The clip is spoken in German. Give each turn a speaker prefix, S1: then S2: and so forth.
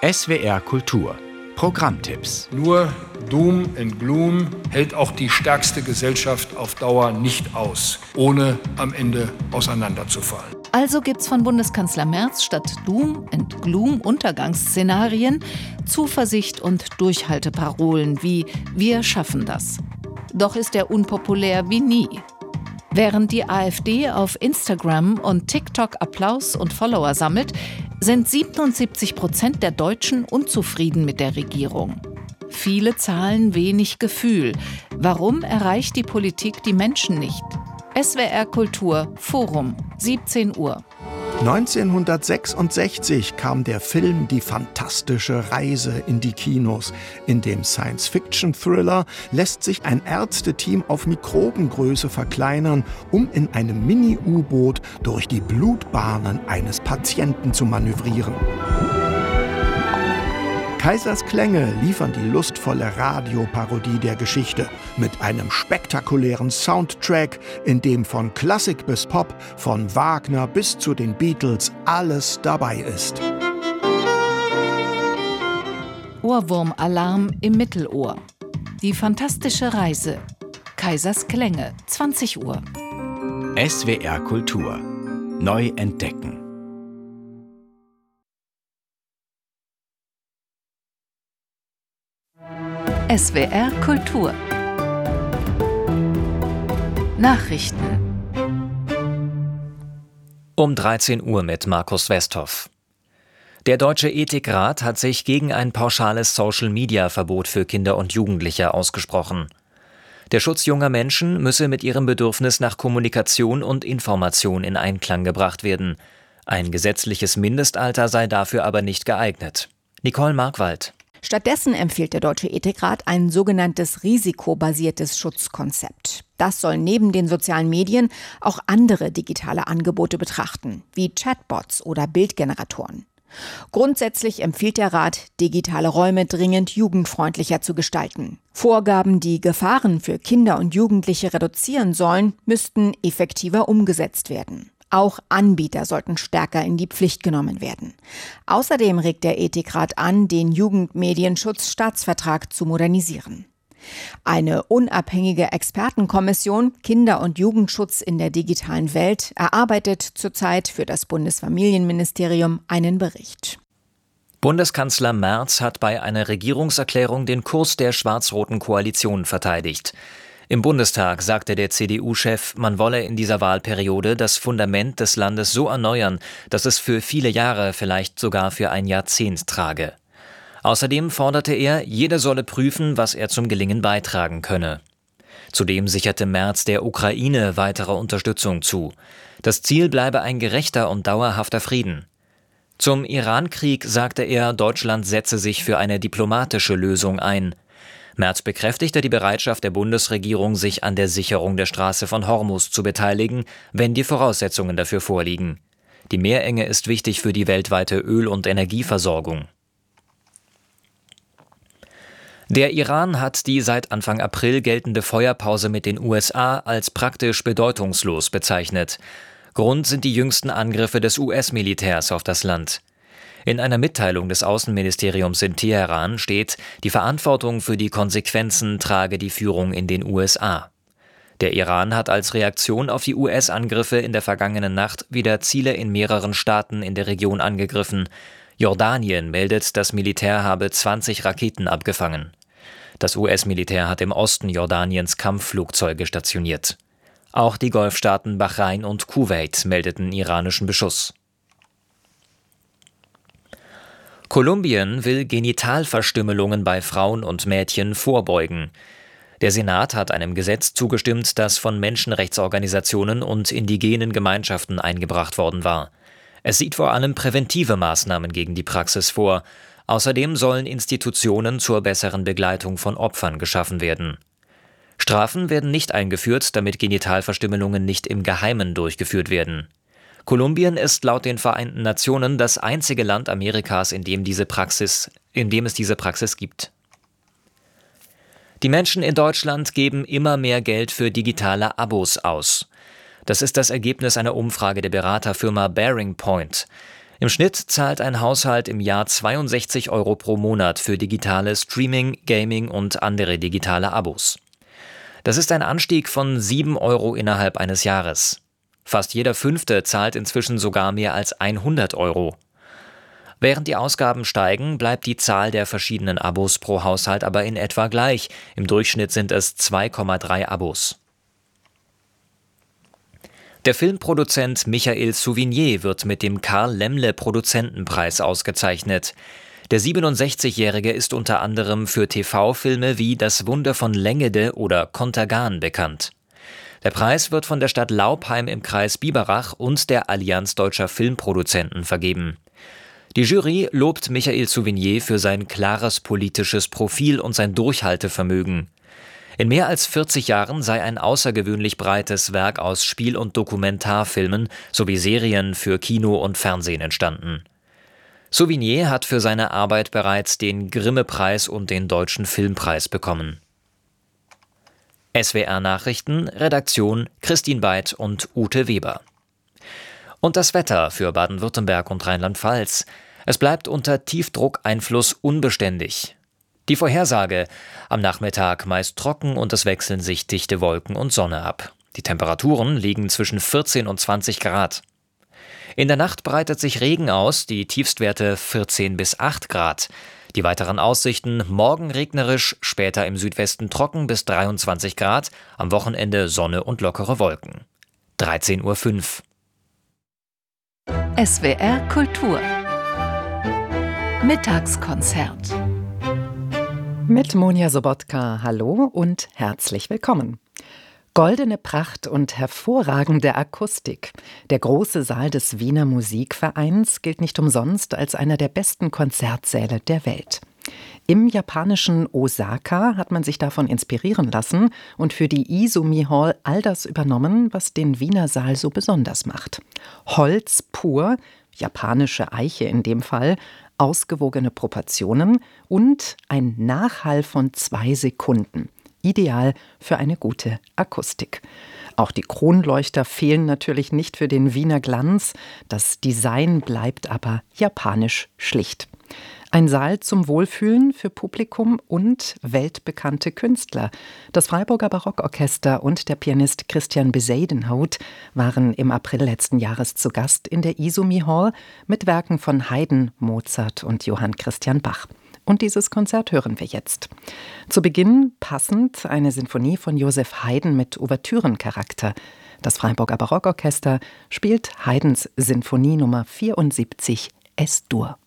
S1: SWR Kultur Programmtipps.
S2: Nur Doom and Gloom hält auch die stärkste Gesellschaft auf Dauer nicht aus, ohne am Ende auseinanderzufallen.
S3: Also gibt's von Bundeskanzler Merz statt Doom and Gloom Untergangsszenarien Zuversicht und Durchhalteparolen wie „Wir schaffen das". Doch ist er unpopulär wie nie. Während die AfD auf Instagram und TikTok Applaus und Follower sammelt, sind 77% der Deutschen unzufrieden mit der Regierung. Viele Zahlen, wenig Gefühl. Warum erreicht die Politik die Menschen nicht? SWR Kultur Forum, 17 Uhr.
S4: 1966 kam der Film Die fantastische Reise in die Kinos. In dem Science-Fiction-Thriller lässt sich ein Ärzteteam auf Mikrobengröße verkleinern, um in einem Mini-U-Boot durch die Blutbahnen eines Patienten zu manövrieren. Kaisers Klänge liefern die lustvolle Radioparodie der Geschichte mit einem spektakulären Soundtrack, in dem von Klassik bis Pop, von Wagner bis zu den Beatles alles dabei ist.
S3: Ohrwurmalarm im Mittelohr. Die fantastische Reise. Kaisers Klänge, 20 Uhr.
S1: SWR Kultur neu entdecken.
S3: SWR Kultur Nachrichten
S5: Um 13 Uhr mit Markus Westhoff. Der Deutsche Ethikrat hat sich gegen ein pauschales Social-Media-Verbot für Kinder und Jugendliche ausgesprochen. Der Schutz junger Menschen müsse mit ihrem Bedürfnis nach Kommunikation und Information in Einklang gebracht werden. Ein gesetzliches Mindestalter sei dafür aber nicht geeignet. Nicole Markwald.
S6: Stattdessen empfiehlt der Deutsche Ethikrat ein sogenanntes risikobasiertes Schutzkonzept. Das soll neben den sozialen Medien auch andere digitale Angebote betrachten, wie Chatbots oder Bildgeneratoren. Grundsätzlich empfiehlt der Rat, digitale Räume dringend jugendfreundlicher zu gestalten. Vorgaben, die Gefahren für Kinder und Jugendliche reduzieren sollen, müssten effektiver umgesetzt werden. Auch Anbieter sollten stärker in die Pflicht genommen werden. Außerdem regt der Ethikrat an, den Jugendmedienschutzstaatsvertrag zu modernisieren. Eine unabhängige Expertenkommission Kinder- und Jugendschutz in der digitalen Welt erarbeitet zurzeit für das Bundesfamilienministerium einen Bericht.
S5: Bundeskanzler Merz hat bei einer Regierungserklärung den Kurs der schwarz-roten Koalition verteidigt. Im Bundestag sagte der CDU-Chef, man wolle in dieser Wahlperiode das Fundament des Landes so erneuern, dass es für viele Jahre, vielleicht sogar für ein Jahrzehnt trage. Außerdem forderte er, jeder solle prüfen, was er zum Gelingen beitragen könne. Zudem sicherte Merz der Ukraine weitere Unterstützung zu. Das Ziel bleibe ein gerechter und dauerhafter Frieden. Zum Iran-Krieg sagte er, Deutschland setze sich für eine diplomatische Lösung ein. Merz bekräftigte die Bereitschaft der Bundesregierung, sich an der Sicherung der Straße von Hormuz zu beteiligen, wenn die Voraussetzungen dafür vorliegen. Die Meerenge ist wichtig für die weltweite Öl- und Energieversorgung. Der Iran hat die seit Anfang April geltende Feuerpause mit den USA als praktisch bedeutungslos bezeichnet. Grund sind die jüngsten Angriffe des US-Militärs auf das Land. In einer Mitteilung des Außenministeriums in Teheran steht, die Verantwortung für die Konsequenzen trage die Führung in den USA. Der Iran hat als Reaktion auf die US-Angriffe in der vergangenen Nacht wieder Ziele in mehreren Staaten in der Region angegriffen. Jordanien meldet, das Militär habe 20 Raketen abgefangen. Das US-Militär hat im Osten Jordaniens Kampfflugzeuge stationiert. Auch die Golfstaaten Bahrain und Kuwait meldeten iranischen Beschuss. Kolumbien will Genitalverstümmelungen bei Frauen und Mädchen vorbeugen. Der Senat hat einem Gesetz zugestimmt, das von Menschenrechtsorganisationen und indigenen Gemeinschaften eingebracht worden war. Es sieht vor allem präventive Maßnahmen gegen die Praxis vor. Außerdem sollen Institutionen zur besseren Begleitung von Opfern geschaffen werden. Strafen werden nicht eingeführt, damit Genitalverstümmelungen nicht im Geheimen durchgeführt werden. Kolumbien ist laut den Vereinten Nationen das einzige Land Amerikas, in dem es diese Praxis gibt. Die Menschen in Deutschland geben immer mehr Geld für digitale Abos aus. Das ist das Ergebnis einer Umfrage der Beraterfirma Bearing Point. Im Schnitt zahlt ein Haushalt im Jahr 62 € pro Monat für digitale Streaming, Gaming und andere digitale Abos. Das ist ein Anstieg von 7 € innerhalb eines Jahres. Fast jeder Fünfte zahlt inzwischen sogar mehr als 100 €. Während die Ausgaben steigen, bleibt die Zahl der verschiedenen Abos pro Haushalt aber in etwa gleich. Im Durchschnitt sind es 2,3 Abos. Der Filmproduzent Michael Souvignier wird mit dem Karl-Laemmle-Produzentenpreis ausgezeichnet. Der 67-Jährige ist unter anderem für TV-Filme wie Das Wunder von Lengede oder Contergan bekannt. Der Preis wird von der Stadt Laupheim im Kreis Biberach und der Allianz Deutscher Filmproduzenten vergeben. Die Jury lobt Michael Souvignier für sein klares politisches Profil und sein Durchhaltevermögen. In mehr als 40 Jahren sei ein außergewöhnlich breites Werk aus Spiel- und Dokumentarfilmen sowie Serien für Kino und Fernsehen entstanden. Souvignier hat für seine Arbeit bereits den Grimme-Preis und den Deutschen Filmpreis bekommen. SWR Nachrichten, Redaktion Christine Beith und Ute Weber. Und das Wetter für Baden-Württemberg und Rheinland-Pfalz. Es bleibt unter Tiefdruckeinfluss unbeständig. Die Vorhersage: Am Nachmittag meist trocken und es wechseln sich dichte Wolken und Sonne ab. Die Temperaturen liegen zwischen 14 und 20 Grad. In der Nacht breitet sich Regen aus, die Tiefstwerte 14 bis 8 Grad. Die weiteren Aussichten: morgen regnerisch, später im Südwesten trocken bis 23 Grad, am Wochenende Sonne und lockere Wolken. 13:05 Uhr.
S3: SWR Kultur Mittagskonzert
S7: mit Monja Sobotka, hallo und herzlich willkommen. Goldene Pracht und hervorragende Akustik. Der große Saal des Wiener Musikvereins gilt nicht umsonst als einer der besten Konzertsäle der Welt. Im japanischen Osaka hat man sich davon inspirieren lassen und für die Izumi Hall all das übernommen, was den Wiener Saal so besonders macht. Holz pur, japanische Eiche in dem Fall, ausgewogene Proportionen und ein Nachhall von 2 Sekunden. Ideal für eine gute Akustik. Auch die Kronleuchter fehlen natürlich nicht für den Wiener Glanz. Das Design bleibt aber japanisch schlicht. Ein Saal zum Wohlfühlen für Publikum und weltbekannte Künstler. Das Freiburger Barockorchester und der Pianist Christian Bezuidenhout waren im April letzten Jahres zu Gast in der Izumi Hall mit Werken von Haydn, Mozart und Johann Christian Bach. Und dieses Konzert hören wir jetzt. Zu Beginn passend eine Sinfonie von Joseph Haydn mit Ouvertürencharakter. Das Freiburger Barockorchester spielt Haydns Sinfonie Nummer 74 Es-Dur.